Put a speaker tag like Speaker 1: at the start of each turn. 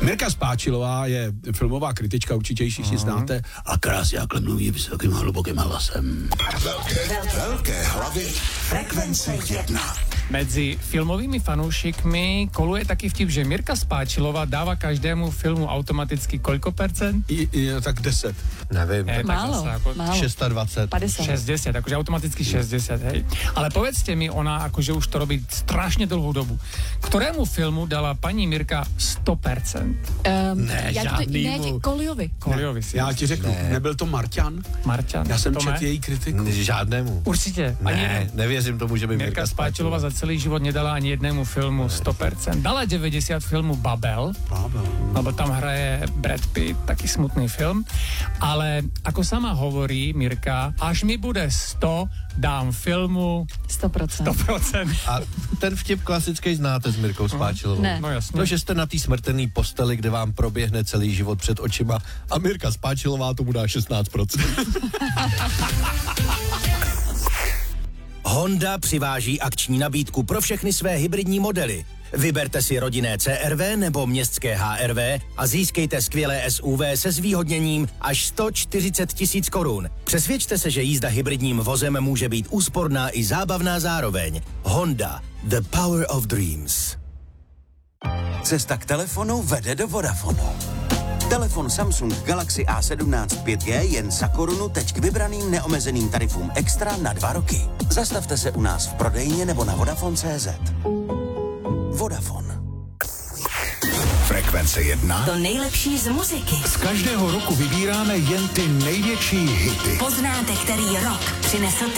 Speaker 1: Mirka Spáčilová je filmová kritička, určitě ji všichni znáte. A krásně jakhle mluví vysokým a hlubokým hlasem.
Speaker 2: Velké hlavy. Frekvence 1.
Speaker 3: Mezi filmovými fanoušikmi koluje taky vtip, že Mirka Spáčilová dává každému filmu automaticky koľko percent?
Speaker 1: Tak 10.
Speaker 4: Nevím, tak
Speaker 5: Málo.
Speaker 4: 26.
Speaker 5: 50.
Speaker 3: 60, akože automaticky 60, hej. Ale povedzte mi, ona akože už to robí strašne dlhú dobu. Ktorému filmu dala paní Mirka 100%?
Speaker 5: Koliovi.
Speaker 3: Koliovi si.
Speaker 1: Já ti řeknu, nebyl to Marťan?
Speaker 3: Marťan.
Speaker 1: Já jsem
Speaker 3: Tome?
Speaker 1: četl její kritiku.
Speaker 4: Žádnému.
Speaker 3: Určitě.
Speaker 4: Ne, nevěřím tomu, že by
Speaker 3: Mirka Spáčilová za celý život nedala ani jednému filmu 100%. Dala 90 filmu Babel, lebo tam hraje Brad Pitt, taký smutný film. Ale ako sama hovorí Mirka, až mi bude 100, dám filmu
Speaker 5: 100%.
Speaker 3: 100%.
Speaker 4: A ten vtip klasický znáte s Mirkou Spáčilovou.
Speaker 5: Ne.
Speaker 3: No jasně.
Speaker 4: No, že jste na té smrtelné posteli, kde vám proběhne celý život před očima a Mirka Spáčilová tomu dá 16%.
Speaker 6: Honda přiváží akční nabídku pro všechny své hybridní modely. Vyberte si rodinné CR-V nebo městské HR-V a získejte skvělé SUV se zvýhodněním až 140 000 korun. Přesvědčte se, že jízda hybridním vozem může být úsporná i zábavná zároveň. Honda. The power of dreams.
Speaker 7: Cesta k telefonu vede do Vodafonu. Telefon Samsung Galaxy A17 5G jen za korunu teď k vybraným neomezeným tarifům extra na 2 roky. Zastavte se u nás v prodejně nebo na Vodafone.cz. Vodafone.
Speaker 2: Frekvence 1.
Speaker 8: To nejlepší z muziky.
Speaker 2: Z každého roku vybíráme jen ty největší hity.
Speaker 8: Poznáte, který rok přinesl